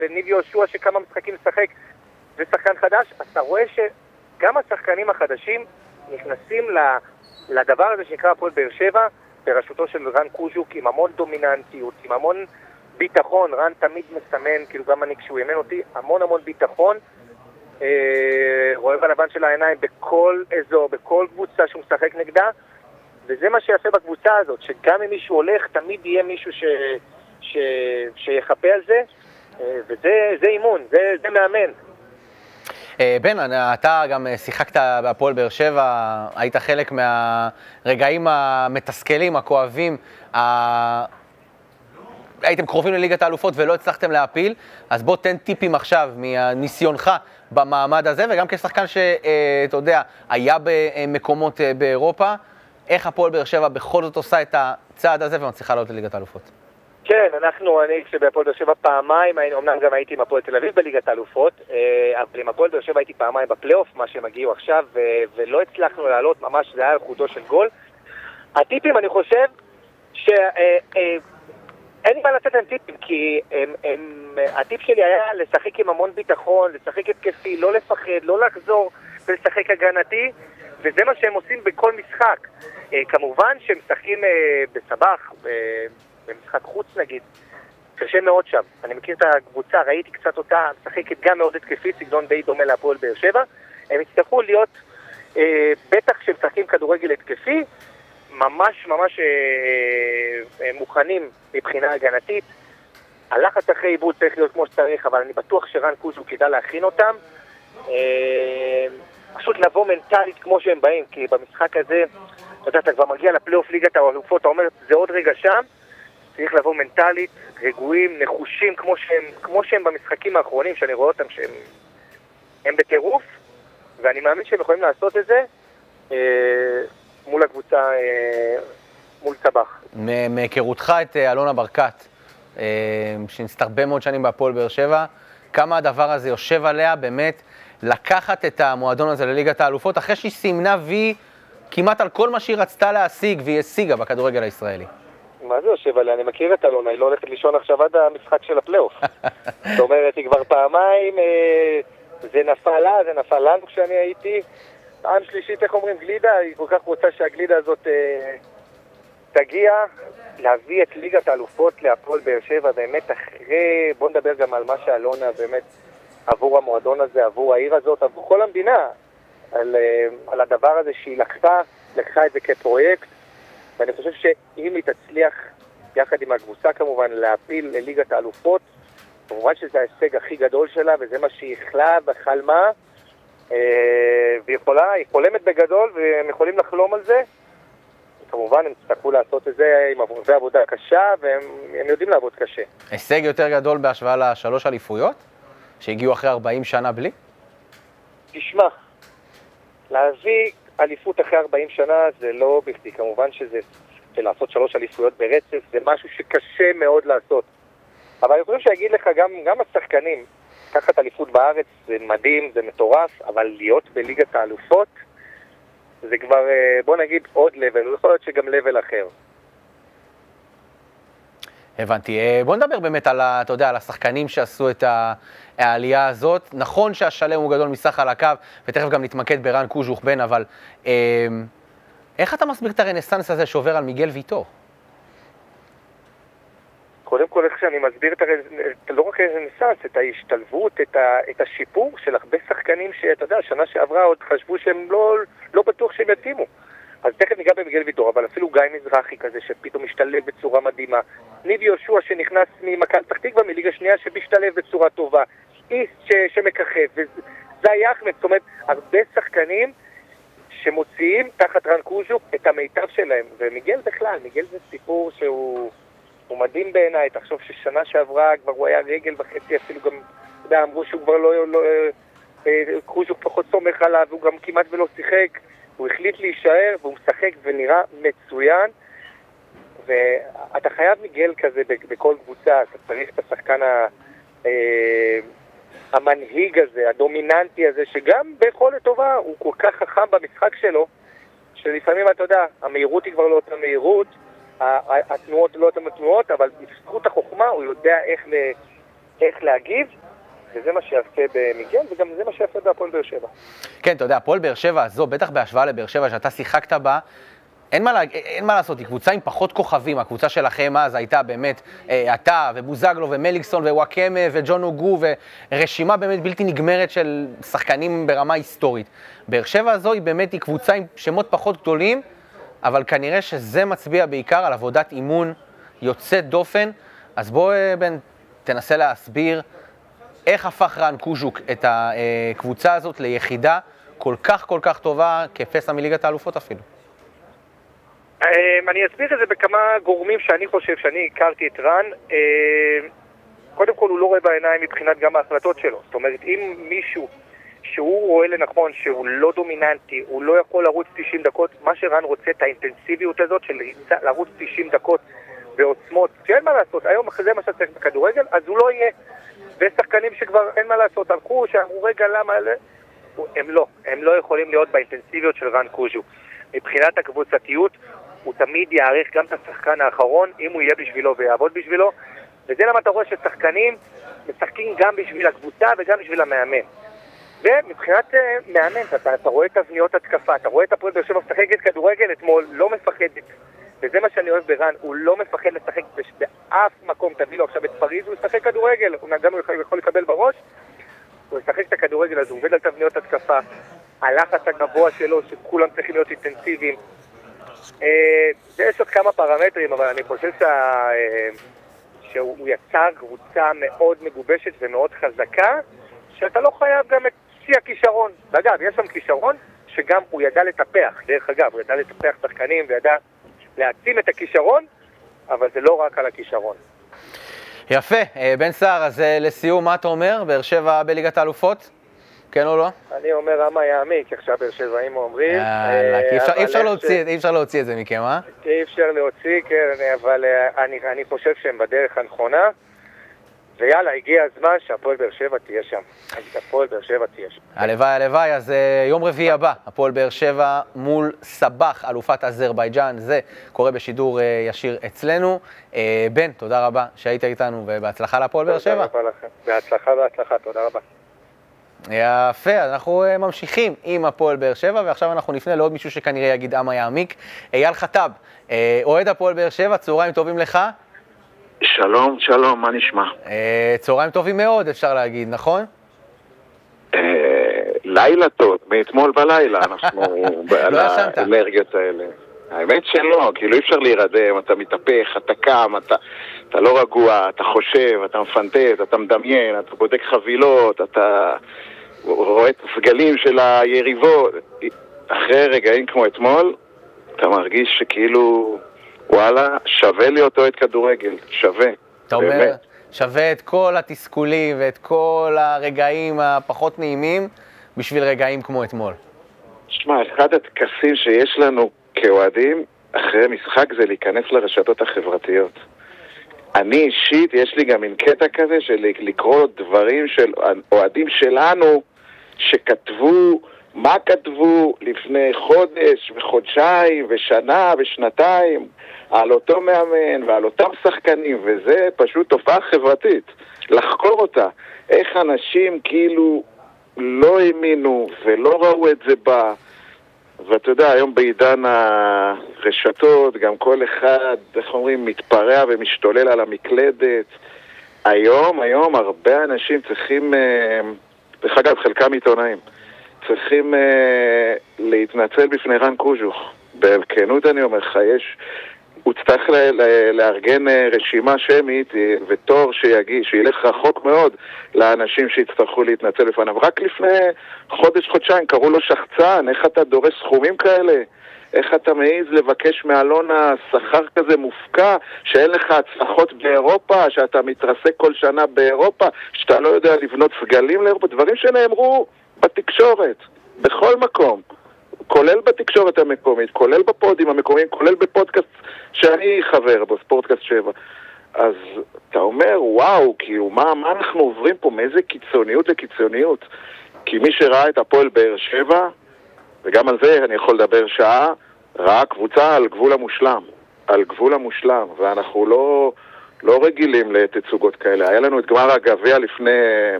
וניב יהושע שכמה משחקים משחק, ושחקן חדש, אז אתה רואה שגם השחקנים החדשים נכנסים לדבר הזה שנקרא הפועל באר שבע, בראשותו של רן קוז'וק, עם המון דומיננטיות, עם המון ביטחון. רן תמיד מסמן, כאילו גם אני כשהוא יאמן אותי, המון ביטחון, רואה בלבן של העיניים בכל אזור, בכל קבוצה שהוא משחק נגדה, וזה מה שיעשה בקבוצה הזאת, שגם אם מישהו הולך, תמיד יהיה מישהו שיחפה על זה, וזה אימון, זה מאמן. בן, אתה גם שיחקת בהפועל באר שבע, היית חלק מהרגעים המתסכלים, הכואבים, הייתם קרובים לליגת האלופות ולא הצלחתם להפיל, אז בוא תן טיפים עכשיו מניסיונך במעמד הזה, וגם כשחקן שאתה יודע, היה במקומות באירופה, איך הפועל באר שבע בכל זאת עושה את הצעד הזה ומצליחה לעלות לליגת האלופות? כן, אני כשבהפועל באר שבע פעמיים, אמנם גם הייתי עם הפועל תל אביב בליגת האלופות, אבל עם הפועל באר שבע הייתי פעמיים בפלייאוף, מה שהם הגיעו עכשיו, ולא הצלחנו לעלות, ממש זה היה על חודו של גול. הטיפים, אני חושב, אין לי מה לתת להם טיפים, כי הטיפ שלי היה לשחק עם המון ביטחון, לשחק התקפי, לא לפחד, לא לחזור ולשחק הגנתי, וזה מה שהם עושים בכל משחק. כמובן שהם משחקים בסבח, במשחק חוץ נגיד, קשה מאוד שם. אני מכיר את הקבוצה, ראיתי קצת אותה, משחקת גם מאוד התקפי, סגנון די דומה להפועל באר שבע. הם יצטרכו להיות, בטח כשהם משחקים כדורגל התקפי, ממש מוכנים מבחינה הגנתית. הלחץ אחרי עיבוד צריך להיות כמו שצריך, אבל אני בטוח שרן קוז'וק כדאי להכין אותם. פשוט לבוא מנטלית כמו שהם באים, כי במשחק הזה, אתה יודע, אתה כבר מגיע לפלייאוף ליגת האלופות, אתה אומר, זה עוד רגע שם, צריך לבוא מנטלית, רגועים, נחושים, כמו שהם במשחקים האחרונים, שאני רואה אותם שהם בטירוף, ואני מאמין שהם יכולים לעשות את זה מול הקבוצה, מול סבח. מהיכרותך את אלונה ברקת, שנסת הרבה מאוד שנים בהפועל באר שבע, כמה הדבר הזה יושב עליה באמת לקחת את המועדון הזה לליגת האלופות, אחרי שהיא סימנה וי כמעט על כל מה שהיא רצתה להשיג, והיא השיגה בכדורגל הישראלי. מה זה יושב עליה? אני מכיר את אלונה, היא לא הולכת לישון עכשיו עד המשחק של הפלייאוף. זאת אומרת, היא כבר פעמיים, זה נפל לה, זה נפל לנו כשאני הייתי. פעם שלישית, איך אומרים, גלידה, היא כל כך רוצה שהגלידה הזאת תגיע, להביא את ליגת האלופות להפועל באר שבע, באמת אחרי, בוא נדבר גם על מה שאלונה באמת עבור המועדון הזה, עבור העיר הזאת, עבור כל המדינה, על הדבר הזה שהיא לקחה את זה כפרויקט, ואני חושב שאם היא תצליח יחד עם הקבוצה כמובן להפיל לליגת האלופות, כמובן שזה ההישג הכי גדול שלה, וזה מה שהיא החלה וחלמה, והיא חולמת בגדול, והם יכולים לחלום על זה. כמובן הם צריכו לעשות את זה עם עבודה קשה, והם יודעים לעבוד קשה. הישג יותר גדול בהשוואה לשלוש אליפויות? שהגיעו אחרי 40 שנה בלי? תשמע, להביא אליפות אחרי 40 שנה זה לא בכדי. כמובן שזה לעשות 3 אליפויות ברצף, זה משהו שקשה מאוד לעשות. אבל אני חושב שיגיד לך, גם השחקנים, לקחת אליפות בארץ זה מדהים, זה מטורף, אבל להיות בליגת האלופות, זה כבר, בוא נגיד, עוד לבל, יכול להיות שגם לבל אחר. הבנתי. בוא נדבר באמת על, אתה יודע, על השחקנים שעשו את העלייה הזאת. נכון שהשלם הוא גדול מסך על הקו, ותכף גם נתמקד ברן קוז'וך בן, אבל איך אתה מסביר את הרנסנס הזה שעובר על מיגל ויטור? קודם כל, איך שאני מסביר לא רק הרנסנס, את ההשתלבות, את השיפור של הרבה שחקנים שאתה יודע, שנה שעברה עוד חשבו שהם לא בטוח שהם יתאימו. אז תכף ניגע במיגל ויטור, אבל אפילו גיא מזרחי כזה שפתאום משתלב בצורה מדהימה. ניב יהושע שנכנס ממכבי פתח תקווה מליגה שנייה שמשתלב בצורה טובה. איס שמככב, וזה היה אחמד. זאת אומרת, הרבה שחקנים שמוציאים תחת רן קוז'וק את המיטב שלהם. ומיגל בכלל, מיגל זה סיפור שהוא מדהים בעיניי. תחשוב ששנה שעברה כבר הוא היה רגל וחצי, אפילו גם, אתה יודע, אמרו שהוא כבר לא קוז'וק פחות סומך עליו, והוא גם כמעט ולא שיחק. הוא החליט להישאר, והוא משחק ונראה מצוין, ואתה חייב מיגל כזה בכל קבוצה, אתה צריך את השחקן המנהיג הזה, הדומיננטי הזה, שגם ביכולת טובה הוא כל כך חכם במשחק שלו, שלפעמים אתה יודע, המהירות היא כבר לא אותה מהירות, התנועות לא אותן תנועות, אבל בזכות החוכמה הוא יודע איך איך להגיב, וזה מה שיעשה במיגל, וגם זה מה שיעשה בהפועל באר שבע. כן, אתה יודע, הפועל באר שבע הזו, בטח בהשוואה לבאר שבע שאתה שיחקת בה, אין מה לעשות, היא קבוצה עם פחות כוכבים, הקבוצה שלכם אז הייתה באמת אתה ובוזגלו ומליקסון ווואקמה וג'ון אוגו ורשימה באמת בלתי נגמרת של שחקנים ברמה היסטורית. באר שבע הזו היא באמת קבוצה עם שמות פחות גדולים, אבל כנראה שזה מצביע בעיקר על עבודת אימון יוצאת דופן. אז בוא בן תנסה להסביר איך הפך רן קוז'וק את הקבוצה הזאת ליחידה כל כך טובה כפסע מליגת האלופות אפילו. אני אסביר את זה בכמה גורמים שאני חושב שאני הכרתי את רן. קודם כל הוא לא רואה בעיניים מבחינת גם ההחלטות שלו. זאת אומרת, אם מישהו שהוא רואה לנכון שהוא לא דומיננטי, הוא לא יכול לרוץ 90 דקות, מה שרן רוצה, את האינטנסיביות הזאת של לרוץ 90 דקות בעוצמות, שאין מה לעשות, היום אחרי זה מה שצריך בכדורגל, אז הוא לא יהיה. ושחקנים שכבר אין מה לעשות, הלכו, שאמרו רגע למה, הם לא יכולים להיות באינטנסיביות של רן קוז'וק. מבחינת הקבוצתיות, הוא תמיד יערך גם את השחקן האחרון, אם הוא יהיה בשבילו ויעבוד בשבילו, וזה למה אתה רואה ששחקנים משחקים גם בשביל הקבוצה וגם בשביל המאמן. ומבחינת מאמן, אתה רואה את תבניות התקפה, אתה רואה את הפועל באר שבע משחקת כדורגל אתמול, לא מפחדת. וזה מה שאני אוהב ברן, הוא לא מפחד לשחק באף מקום, תביא לו עכשיו את פריז, הוא ישחק כדורגל, הוא גם יכול לקבל בראש, הוא ישחק את הכדורגל, אז הוא עובד על תבניות התקפה, הלחץ הגבוה שלו, שכולם צריכים להיות אינטנסיביים. יש עוד כמה פרמטרים, אבל אני חושב שהוא יצר קבוצה מאוד מגובשת ומאוד חזקה, שאתה לא חייב גם את שיא הכישרון. ואגב, יש שם כישרון שגם הוא ידע לטפח, דרך אגב, הוא ידע לטפח שחקנים וידע להעצים את הכישרון, אבל זה לא רק על הכישרון. יפה, בן סער, אז לסיום, מה אתה אומר? באר שבע בליגת האלופות? כן או לא? אני אומר רמה יעמיק, עכשיו באר שבעים אומרים. אי אפשר להוציא את זה מכם, אה? אי אפשר להוציא, כן, אבל אני חושב שהם בדרך הנכונה, ויאללה, הגיע הזמן שהפועל באר שבע תהיה שם. הפועל באר שבע תהיה שם. הלוואי, אז יום רביעי הבא, הפועל באר שבע מול סבח, אלופת אזרבייג'אן, זה קורה בשידור ישיר אצלנו. בן, תודה רבה שהיית איתנו, ובהצלחה להפועל באר שבע. תודה רבה לכם. בהצלחה, תודה רבה. יפה, אנחנו ממשיכים עם הפועל באר שבע, ועכשיו אנחנו נפנה לעוד מישהו שכנראה יגיד אמה יעמיק. אייל חטב, אוהד הפועל באר שבע, צהריים טובים לך? שלום, מה נשמע? צהריים טובים מאוד, אפשר להגיד, נכון? לילה טוב, מאתמול בלילה, אנחנו על האנרגיות האלה. האמת שלא, כאילו אי אפשר להירדם, אתה מתהפך, אתה קם, אתה לא רגוע, אתה חושב, אתה מפנטז, אתה מדמיין, אתה בודק חבילות, אתה רואה את הסגלים של היריבות. אחרי רגעים כמו אתמול, אתה מרגיש שכאילו, וואלה, שווה לי אותו את כדורגל, שווה. אתה אומר, שווה את כל התסכולים ואת כל הרגעים הפחות נעימים בשביל רגעים כמו אתמול. תשמע, אחד התקסים שיש לנו כאוהדים אחרי משחק זה להיכנס לרשתות החברתיות. אני אישית, יש לי גם עם קטע כזה של לקרוא דברים של אוהדים שלנו שכתבו, מה כתבו לפני חודש וחודשיים ושנה ושנתיים על אותו מאמן ועל אותם שחקנים, וזה פשוט תופעה חברתית. לחקור אותה, איך אנשים כאילו לא האמינו ולא ראו את זה בה. ואתה יודע, היום בעידן הרשתות, גם כל אחד, איך אומרים, מתפרע ומשתולל על המקלדת. היום הרבה אנשים צריכים, דרך אגב, חלקם עיתונאים, צריכים להתנצל בפני רן קוז'וך. בכנות אני אומר לך, הוא צריך לארגן רשימה שמית ותור שילך רחוק מאוד לאנשים שיצטרכו להתנצל לפניו. רק לפני חודש-חודשיים קראו לו שחצן, איך אתה דורש סכומים כאלה? איך אתה מעיז לבקש מאלונה שכר כזה מופקע, שאין לך הצלחות באירופה, שאתה מתרסק כל שנה באירופה, שאתה לא יודע לבנות סגלים לאירופה, דברים שנאמרו בתקשורת, בכל מקום. כולל בתקשורת המקומית, כולל בפודים המקומיים, כולל בפודקאסט שאני חבר בו, ספורטקאסט 7. אז אתה אומר, וואו, כאילו, מה אנחנו עוברים פה? מאיזה קיצוניות לקיצוניות? כי מי שראה את הפועל באר שבע, וגם על זה אני יכול לדבר שעה, ראה קבוצה על גבול המושלם. על גבול המושלם, ואנחנו לא רגילים לתצוגות כאלה. היה לנו את גמר הגביע לפני